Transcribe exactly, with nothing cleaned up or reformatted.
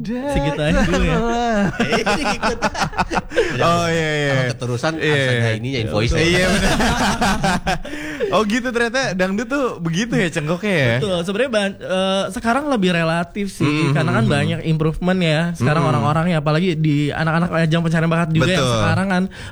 segitu aja dulu ya. Oh iya iya. Kalau keterusan Iya, harus ada iya. ininya invoice. Iya benar. Oh gitu ternyata dangdut tuh begitu ya cengkoknya ya. Betul, sebenarnya ban- eh, sekarang lebih relatif sih, Mm-hmm. karena kan banyak improvement ya. Sekarang orang-orang ya, apalagi di anak-anak ajang pencarian bakat juga yang Betul. sekarang kan